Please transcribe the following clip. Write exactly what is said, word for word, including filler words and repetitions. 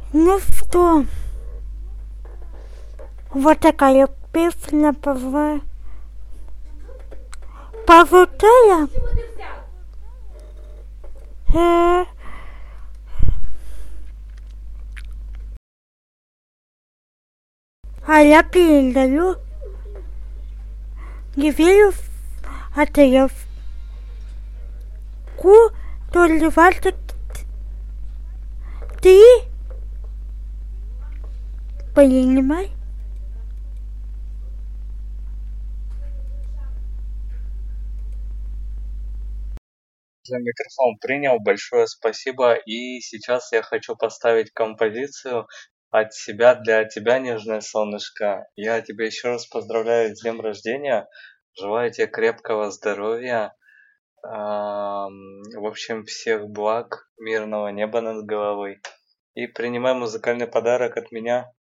Ну что, вот такая песня пов- повутая. Э, а я передаю Евелю Атеевку, то двадцать три, понимай. За микрофон принял, большое спасибо. И сейчас я хочу поставить композицию от себя для тебя, нежное солнышко. Я тебя еще раз поздравляю с днем рождения. Желаю тебе крепкого здоровья. ам, В общем, всех благ, мирного неба над головой. И принимай музыкальный подарок от меня.